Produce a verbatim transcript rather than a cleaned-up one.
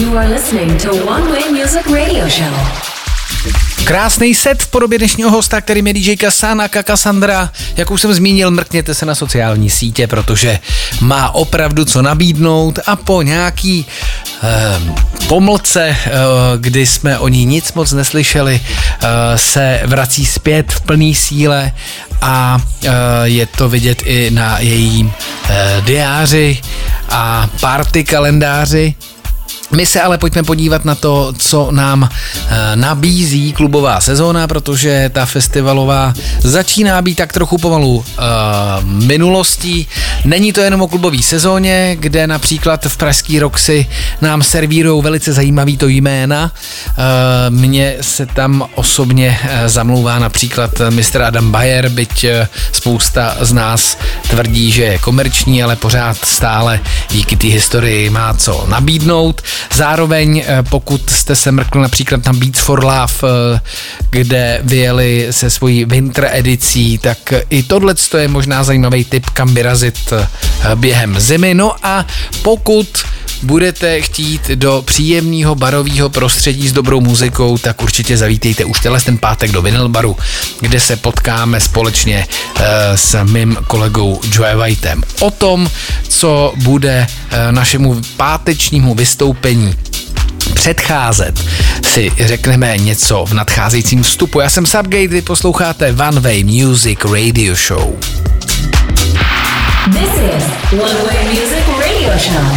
You are listening to One Way Music Radio Show. Krásný set v podobě dnešního hosta, kterým je D J Kasana Cassandra. Jak už jsem zmínil, mrkněte se na sociální sítě, protože má opravdu co nabídnout a po nějaký eh, pomlce, eh, kdy jsme o ní nic moc neslyšeli, eh, se vrací zpět v plný síle a eh, je to vidět i na jejím eh, diáři a party kalendáři. My se ale pojďme podívat na to, co nám e, nabízí klubová sezóna, protože ta festivalová začíná být tak trochu pomalu e, minulostí. Není to jenom o klubové sezóně, kde například v pražský Roxy nám servírujou velice zajímavý to jména. E, mně se tam osobně e, zamlouvá například mistr Adam Bayer, byť e, spousta z nás tvrdí, že je komerční, ale pořád stále díky té historii má co nabídnout. Zároveň, pokud jste se mrkli například na Beats for Love, kde vyjeli se svojí winter edicí, tak i tohle je možná zajímavý tip, kam vyrazit během zimy. No a pokud budete chtít do příjemného barového prostředí s dobrou muzikou, tak určitě zavítejte už tenhle ten pátek do Vinyl baru, kde se potkáme společně e, s mým kolegou Joe Whiteem. O tom, co bude e, našemu pátečnímu vystoupení předcházet, si řekneme něco v nadcházejícím vstupu. Já jsem Subgate, vy posloucháte One Way Music Radio Show. This is One Way Music Radio Show.